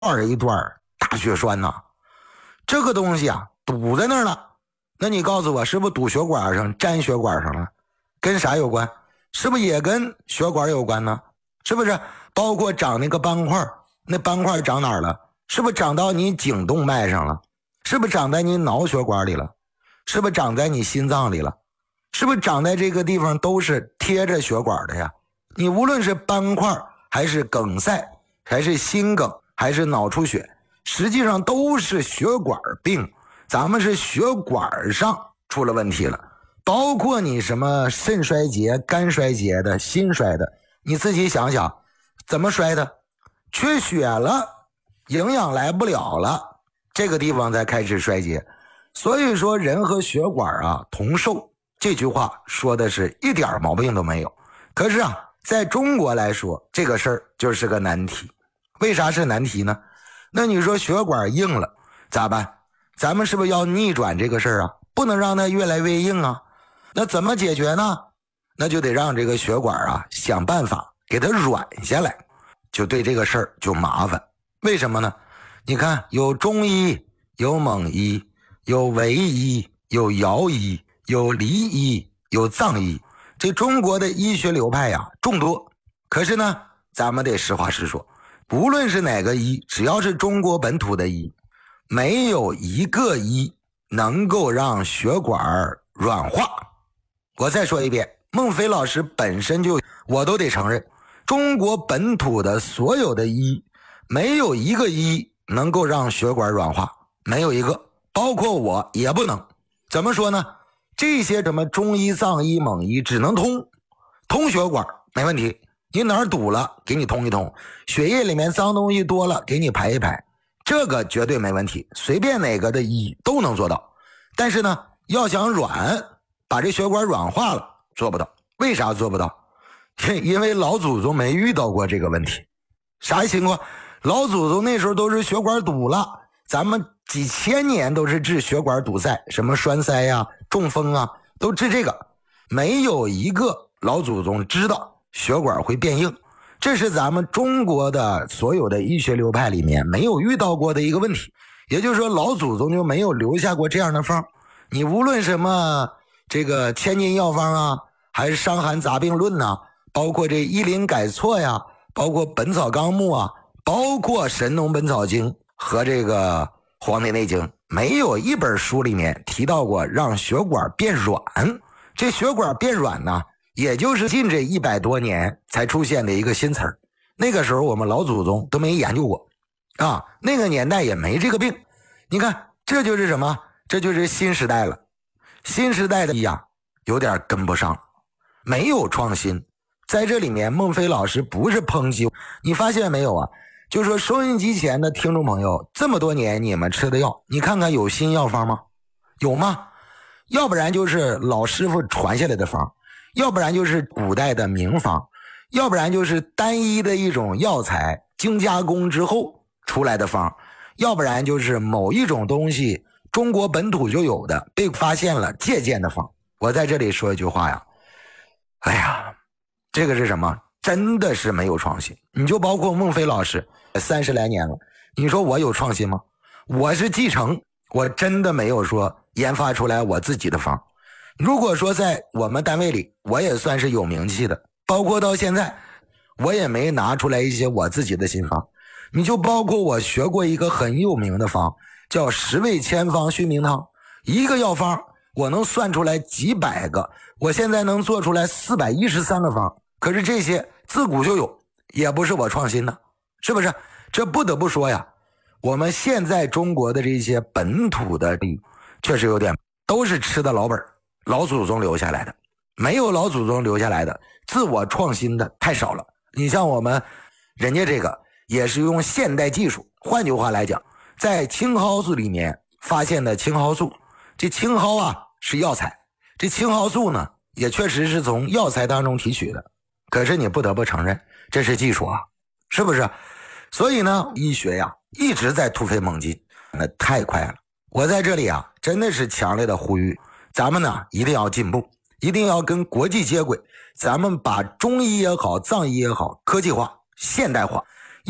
段一段大血栓呐，这个东西啊堵在那儿了。那你告诉我，是不是堵血管上粘血管上了？跟啥有关？是不是也跟血管有关呢？是不是包括长那个斑块，那斑块长哪儿了？是不是长到你颈动脉上了？是不是长在你脑血管里了？是不是长在你心脏里了？是不是长在这个地方都是贴着血管的呀？你无论是斑块还是梗塞还是心梗还是脑出血，实际上都是血管病，咱们是血管上出了问题了。包括你什么肾衰竭、肝衰竭的、心衰的，你自己想想怎么衰的？缺血了，营养来不了了，这个地方才开始衰竭。所以说人和血管啊同寿，这句话说的是一点毛病都没有。可是啊，在中国来说，这个事儿就是个难题。为啥是难题呢？那你说血管硬了咋办？咱们是不是要逆转这个事儿啊？不能让它越来越硬啊。那怎么解决呢？那就得让这个血管啊想办法给它软下来，就对这个事儿就麻烦。为什么呢？你看有中医，有蒙医，有维医，有姚医，有黎医，有藏医，这中国的医学流派呀众多。可是呢，咱们得实话实说，无论是哪个医，只要是中国本土的医，没有一个医能够让血管软化。我再说一遍，孟非老师本身就，我都得承认，中国本土的所有的医，没有一个医能够让血管软化，没有一个，包括我也不能。怎么说呢？这些什么中医、藏医、蒙医只能通血管没问题，你哪儿堵了给你通一通，血液里面脏东西多了给你排一排，这个绝对没问题，随便哪个的医都能做到。但是呢，要想软，把这血管软化了做不到。为啥做不到？因为老祖宗没遇到过这个问题。啥情况？老祖宗那时候都是血管堵了，咱们几千年都是治血管堵塞，什么栓塞呀、中风啊，都治这个。没有一个老祖宗知道血管会变硬，这是咱们中国的所有的医学流派里面没有遇到过的一个问题。也就是说，老祖宗就没有留下过这样的方。你无论什么这个千金药方啊，还是伤寒杂病论呐，包括这医林改错呀，包括本草纲目啊，包括神农本草经和这个黄帝内经，没有一本书里面提到过让血管变软。这血管变软呢，也就是近这100多年才出现的一个新词儿。那个时候我们老祖宗都没研究过啊，那个年代也没这个病。你看，这就是什么？这就是新时代了。新时代的医啊，有点跟不上，没有创新。在这里面，孟非老师不是抨击，你发现没有啊？就说收音机前的听众朋友，这么多年你们吃的药，你看看有新药方吗？有吗？要不然就是老师傅传下来的方，要不然就是古代的名方，要不然就是单一的一种药材精加工之后出来的方，要不然就是某一种东西中国本土就有的被发现了借鉴的方。我在这里说一句话呀，哎呀，这个是什么？真的是没有创新。你就包括孟非老师30来年了，你说我有创新吗？我是继承，我真的没有说研发出来我自己的方。如果说在我们单位里我也算是有名气的，包括到现在我也没拿出来一些我自己的新方。你就包括我学过一个很有名的方，叫10味千方续命汤，一个药方我能算出来几百个，我现在能做出来413个方。可是这些自古就有，也不是我创新的，是不是？这不得不说呀，我们现在中国的这些本土的确实有点都是吃的老本，老祖宗留下来的。没有老祖宗留下来的自我创新的太少了。你像我们人家这个也是用现代技术，换句话来讲，在青蒿素里面发现的青蒿素，这青蒿啊是药材，这青蒿素呢也确实是从药材当中提取的。可是你不得不承认，这是技术啊，是不是？所以呢，医学呀一直在突飞猛进，那太快了。我在这里啊，真的是强烈的呼吁，咱们呢一定要进步，一定要跟国际接轨。咱们把中医也好，藏医也好，科技化、现代化，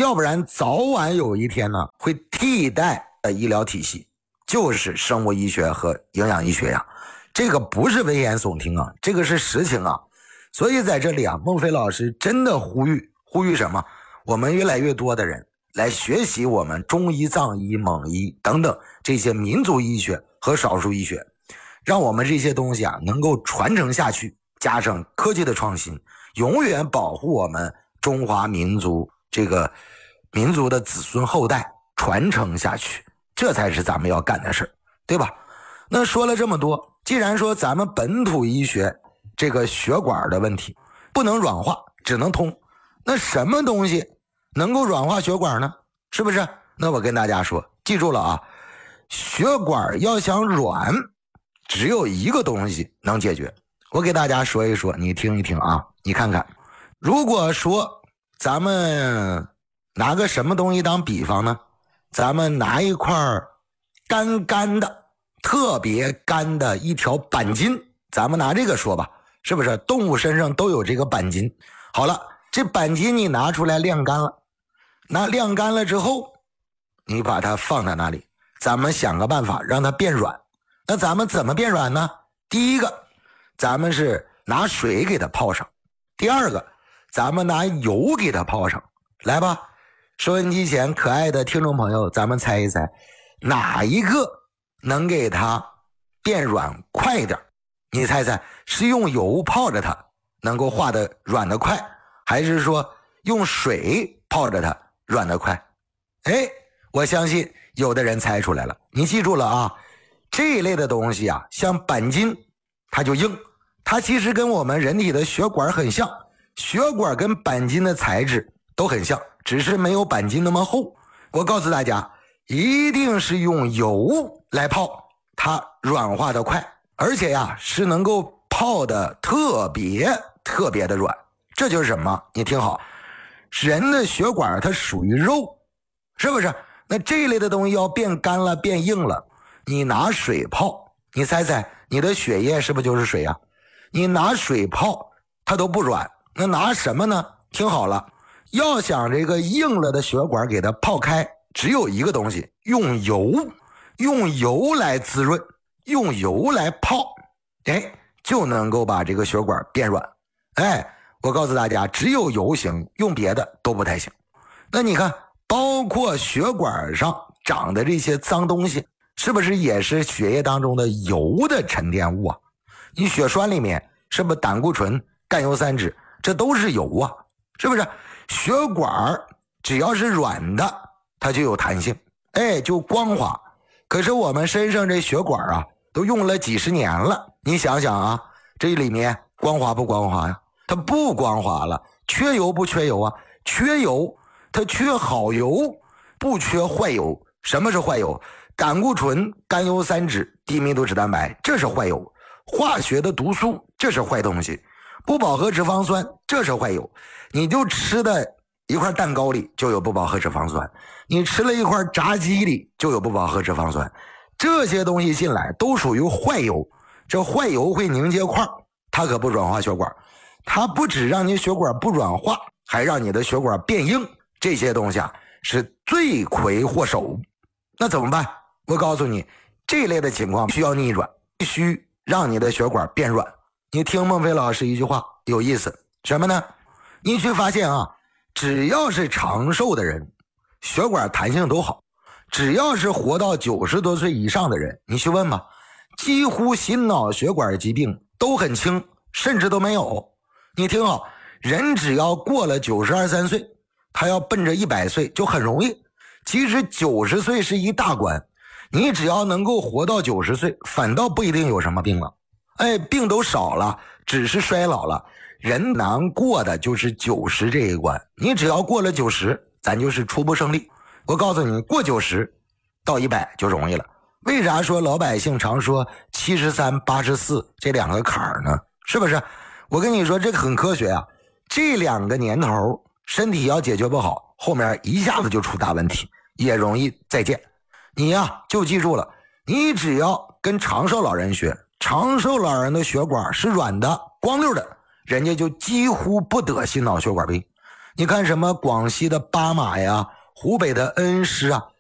要不然早晚有一天呢会替代医疗体系，就是生物医学和营养医学呀。这个不是危言耸听啊，这个是实情啊。所以在这里啊，孟非老师真的呼吁什么？我们越来越多的人来学习我们中医、藏医、蒙医等等这些民族医学和少数医学，让我们这些东西啊能够传承下去，加上科技的创新，永远保护我们中华民族这个民族的子孙后代传承下去，这才是咱们要干的事，对吧？那说了这么多，既然说咱们本土医学这个血管的问题不能软化，只能通，那什么东西能够软化血管呢？是不是？那我跟大家说，记住了啊，血管要想软，只有一个东西能解决。我给大家说一说，你听一听啊，你看看，如果说咱们拿个什么东西当比方呢？咱们拿一块干的特别干的一条板筋，咱们拿这个说吧，是不是？动物身上都有这个板筋。好了，这板筋你拿出来晾干了，那晾干了之后，你把它放在那里，咱们想个办法让它变软。那咱们怎么变软呢？第一个，咱们是拿水给它泡上；第二个，咱们拿油给它泡上。来吧，收音机前可爱的听众朋友，咱们猜一猜，哪一个能给它变软快一点？你猜猜，是用油泡着它能够化得软得快，还是说用水泡着它软得快？哎，我相信有的人猜出来了。你记住了啊，这一类的东西啊，像板筋它就硬，它其实跟我们人体的血管很像，血管跟板筋的材质都很像，只是没有板筋那么厚。我告诉大家，一定是用油来泡，它软化的快，而且呀是能够泡的特别的软。这就是什么？你听好，人的血管它属于肉，是不是？那这一类的东西要变干了变硬了，你拿水泡，你猜猜你的血液是不是就是水啊？你拿水泡它都不软，那拿什么呢？听好了，要想这个硬了的血管给它泡开，只有一个东西，用油，用油来滋润，用油来泡，哎，就能够把这个血管变软。哎，我告诉大家，只有油行，用别的都不太行。那你看，包括血管上长的这些脏东西，是不是也是血液当中的油的沉淀物啊？你血栓里面是不是胆固醇、甘油三酯，这都是油啊，是不是？血管只要是软的，它就有弹性，哎，就光滑。可是我们身上这血管啊，都用了几十年了，你想想啊，这里面光滑不光滑呀？它不光滑了。缺油不缺油啊？缺油，它缺好油，不缺坏油。什么是坏油？胆固醇、甘油三酯、低密度脂蛋白，这是坏油。化学的毒素，这是坏东西。不饱和脂肪酸，这是坏油。你就吃的一块蛋糕里就有不饱和脂肪酸，你吃了一块炸鸡里就有不饱和脂肪酸，这些东西进来都属于坏油。这坏油会凝结块，它可不软化血管，它不只让你血管不软化，还让你的血管变硬。这些东西啊是罪魁祸首。那怎么办？我告诉你，这类的情况需要逆转，必须让你的血管变软。你听孟非老师一句话有意思，什么呢？你去发现啊，只要是长寿的人，血管弹性都好。只要是活到90多岁以上的人，你去问吧，几乎心脑血管疾病都很轻，甚至都没有。你听好，人只要过了92、3岁，他要奔着100岁就很容易。其实90岁是一大关，你只要能够活到90岁，反倒不一定有什么病了。哎，病都少了，只是衰老了。人难过的就是90这一关，你只要过了90，咱就是初步胜利。我告诉你，过90到100就容易了。为啥说老百姓常说73、84这两个坎儿呢？是不是？我跟你说，这个很科学啊。这两个年头，身体要解决不好，后面一下子就出大问题，也容易再见。你呀，就记住了，你只要跟长寿老人学，长寿老人的血管是软的、光溜的，人家就几乎不得心脑血管病。 你看什么广西的巴马呀，湖北的恩施啊，